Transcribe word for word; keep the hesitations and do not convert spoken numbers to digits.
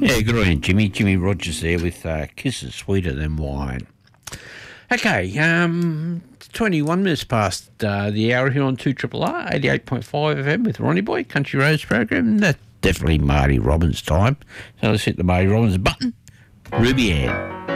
Yeah, good on you, Jimmy. Jimmy Rogers there with uh, Kisses Sweeter Than Wine. Okay, um, twenty-one minutes past uh, the hour here on two R R R, eighty-eight point five F M with Ronnie Boy, Country Roads program. That's definitely Marty Robbins time. So let's hit the Marty Robbins button. Ruby Ann.